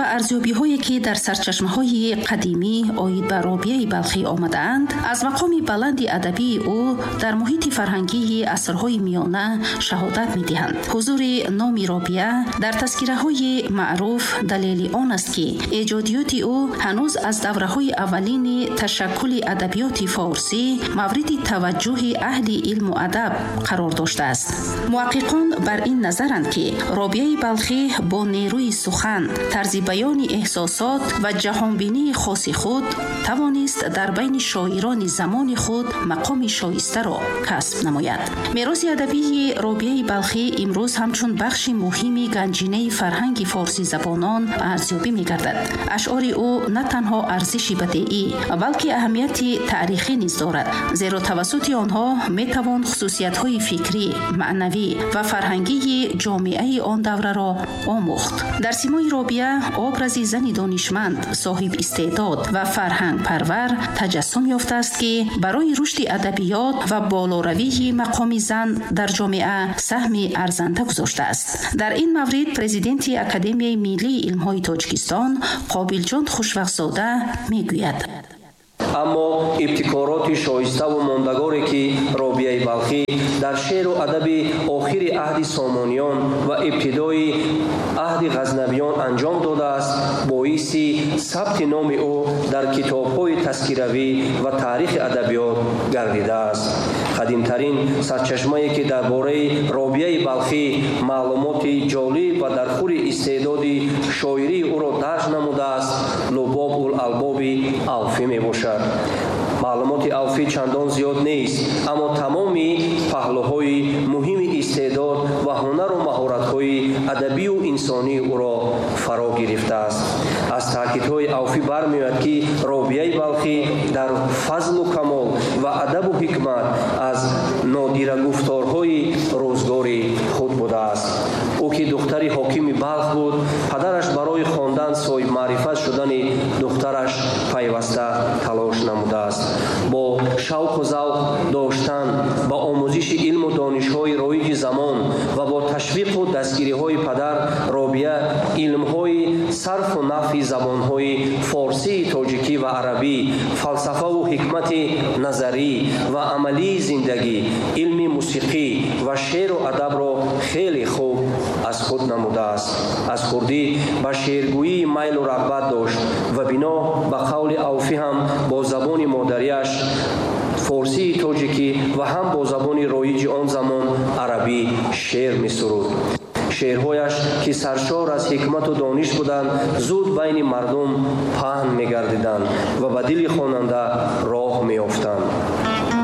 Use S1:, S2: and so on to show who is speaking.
S1: و ارزیابی‌هایی که در سرچشمه‌های قدیمی آید به رابعه بلخی آمدند، از مقام بلند ادبی او در محیط فرهنگی عصرهای میانه شهادت می‌دهند. حضور نام رابعه در تذکره‌های معروف دلیل آن است که ایجادیات او هنوز از دوره‌های اولین تشکل ادبیات فارسی مورد توجه اهل علم و ادب قرار داشته است. محققان بر این نظرند که رابعه بلخی با نیروی سخن، طرز بیان احساسات و جهانبینی خاص خود توانست در بین شاعران زمان خود مقام شایسته را کسب نماید. میراث ادبی رابعه بلخی امروز همچون بخش مهمی گنجینه فرهنگ فارسی زبانان ارزیابی می‌گردد. اشعار او نه تنها ارزشی بدیعی بلکه اهمیتی تاریخی نیز دارد، زیرا توسط آنها میتوان خصوصیت‌های فکری، معنوی و فرهنگی جامعه آن دوره را آموخت. در سیمای رابعه آبرزی زنی دانشمند، صاحب استعداد و فرهنگ پرور تجسم یافته است که برای رشد ادبیات و بالاروی مقام زن در جامعه سهمی ارزنده گذاشته است. در این مورد پرزیدنت اکادمی ملی علم‌های تاجیکستان قابلجان خوشوقت‌زاده میگوید:
S2: اما ابتکارات شایسته و ماندگاری که رابعه بلخی در شعر و ادب آخر عهد سامانیان و ابتدای عهد غزنویان انجام داده است، باعث ثبت نام او در کتاب‌های تذکروی و تاریخ ادبیات گردیده است. قدیمترین سرچشمه‌ای که درباره رابعه بلخی معلومات جالب و درخور استعداد شاعری او را درج نموده است، لباب الالباب الفی میباشد. معلومات الفی چندان زیاد نیست، اما تمامی پهلوهای مهم استعداد و هنر و مهارت‌های ادبی و انسانی او را فرا گرفته است. از تاکیدهای الفی برمی‌آید که رابعه بلخی در فضل و کمال و ادب و حکمت از نادر گفتارهای روزگاری خود بوده است. او که دختری حاکم بلخ بود، پدرش برای خواندن صاحب معرفت شدن دخترش پیوسته تلاش نموده است. با شوق و ذوق داشتن با آموزش علم و دانش‌های رایج زمان و با تشویق و دستگیری‌های پدر، رابعه علم‌های صرف و نحو زبان‌های فارسی، تاجیکی و عربی، فلسفه و حکمت نظری و عملی زندگی، علم موسیقی و شعر و ادب را خیلی خوب از خود نموده است. از خردی به شعرگویی میل و رغبت داشت و بنا به قول الفی هم با زبان مادریش فارسی، تاجیکی و هم با زبان رایج آن زمان عربی شعر می‌سرود. شعرهایش که سرشار از حکمت و دانش بودند، زود بین مردم پهن می‌گردیدند و به دل خواننده راه می‌یافتند.